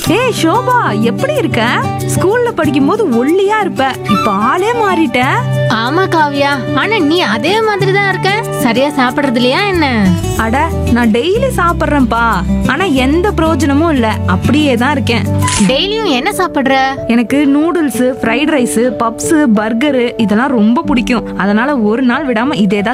ஏய் ஷோபா, எப்படி இருக்க? ஸ்கூல்ல படிக்கும்போது ஒல்லியா இருப்ப, இப்ப ஆளே மாறிட்ட. ஆமா காவியா, ஆனா நீ அதே மாதிரி தான் இருக்க. சரியா சாப்பிடுறது இல்லையா என்ன? அட, நான் டெய்லி சாப்பிடுறேன்ப்பா, ஆனா எந்த பிரயோஜனமும் இல்ல, அப்படியே தான் இருக்கேன். டெய்லியும் என்ன சாப்பிடுற? எனக்கு noodles, fried rice, puffs, burger இதெல்லாம் ரொம்ப பிடிக்கும். அதனால ஒரு நாள் விடாம இதே தான்